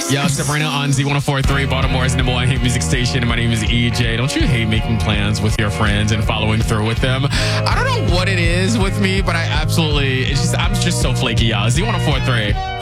Yo, Sabrina on Z104.3, Baltimore's number one hit music station. My name is EJ. Don't you hate making plans with your friends and following through with them? I don't know what it is with me, but I'm just so flaky, y'all. Z104.3.